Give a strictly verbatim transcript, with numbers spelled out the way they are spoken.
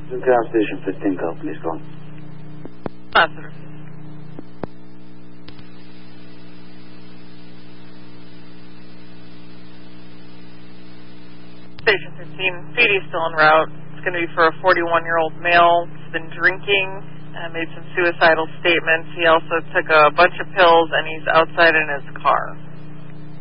Ground Station fifteen, call, please call. Positive. Station fifteen, P D still en route. It's going to be for a forty-one-year-old male. He's been drinking, uh, made some suicidal statements. He also took a bunch of pills, and he's outside in his car.